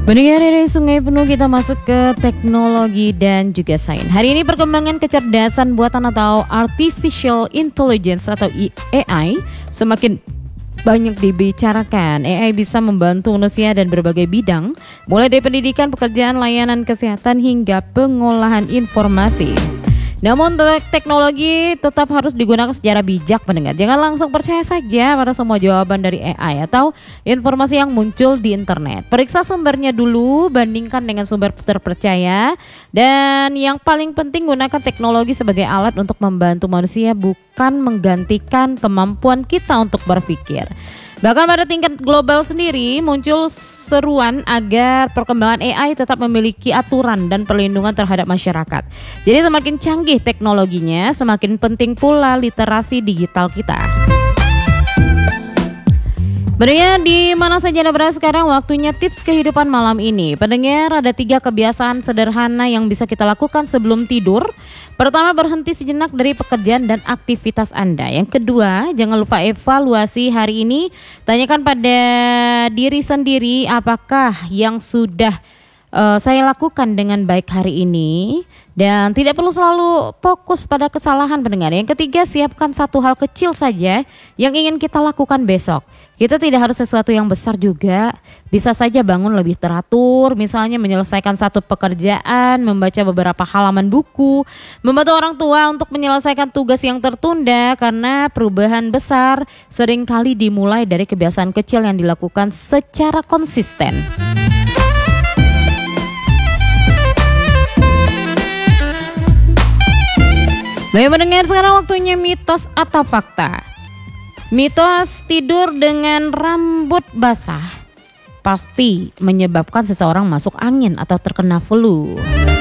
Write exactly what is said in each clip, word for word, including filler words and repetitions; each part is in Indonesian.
Mendengar dari sungai penuh, kita masuk ke teknologi dan juga sains. Hari ini perkembangan kecerdasan buatan atau artificial intelligence atau A I semakin banyak dibicarakan. A I bisa membantu manusia dan berbagai bidang, mulai dari pendidikan, pekerjaan, layanan kesehatan hingga pengolahan informasi. Namun teknologi tetap harus digunakan secara bijak, pendengar. Jangan langsung percaya saja pada semua jawaban dari A I atau informasi yang muncul di internet. Periksa sumbernya dulu, bandingkan dengan sumber terpercaya. Dan yang paling penting, gunakan teknologi sebagai alat untuk membantu manusia, bukan menggantikan kemampuan kita untuk berpikir. Bahkan pada tingkat global sendiri muncul seruan agar perkembangan A I tetap memiliki aturan dan perlindungan terhadap masyarakat. Jadi semakin canggih teknologinya, semakin penting pula literasi digital kita. Pendengar, di mana saja Anda berada sekarang, waktunya tips kehidupan malam ini. Pendengar, ada tiga kebiasaan sederhana yang bisa kita lakukan sebelum tidur. Pertama, berhenti sejenak dari pekerjaan dan aktivitas Anda. Yang kedua, jangan lupa evaluasi hari ini. Tanyakan pada diri sendiri, apakah yang sudah uh, saya lakukan dengan baik hari ini. Dan tidak perlu selalu fokus pada kesalahan, pendengar. Yang ketiga, siapkan satu hal kecil saja yang ingin kita lakukan besok. Kita tidak harus sesuatu yang besar juga. Bisa saja bangun lebih teratur, misalnya menyelesaikan satu pekerjaan, membaca beberapa halaman buku, membantu orang tua untuk menyelesaikan tugas yang tertunda. Karena perubahan besar seringkali dimulai dari kebiasaan kecil yang dilakukan secara konsisten. Baik pendengar, sekarang waktunya mitos atau fakta. Mitos, tidur dengan rambut basah pasti menyebabkan seseorang masuk angin atau terkena flu.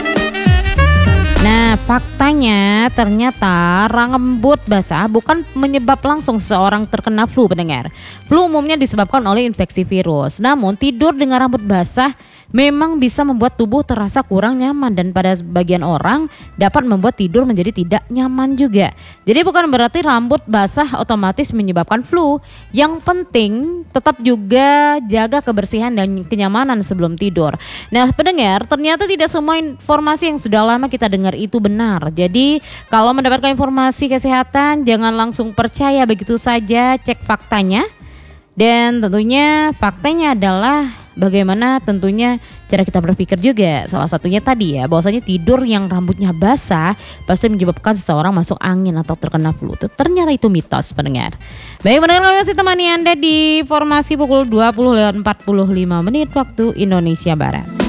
Nah, faktanya ternyata rambut basah bukan menyebab langsung seseorang terkena flu, pendengar. Flu umumnya disebabkan oleh infeksi virus. Namun tidur dengan rambut basah memang bisa membuat tubuh terasa kurang nyaman, dan pada sebagian orang dapat membuat tidur menjadi tidak nyaman juga. Jadi bukan berarti rambut basah otomatis menyebabkan flu. Yang penting tetap juga jaga kebersihan dan kenyamanan sebelum tidur. Nah pendengar, ternyata tidak semua informasi yang sudah lama kita dengar itu benar. Jadi kalau mendapatkan informasi kesehatan, jangan langsung percaya begitu saja, cek faktanya. Dan tentunya faktanya adalah bagaimana tentunya cara kita berpikir juga. Salah satunya tadi ya, bahwasanya tidur yang rambutnya basah pasti menyebabkan seseorang masuk angin atau terkena flu. Ternyata itu mitos, pendengar. Baik pendengar, kami masih temani Anda di Formasi pukul dua puluh lewat empat puluh lima menit waktu Indonesia Barat.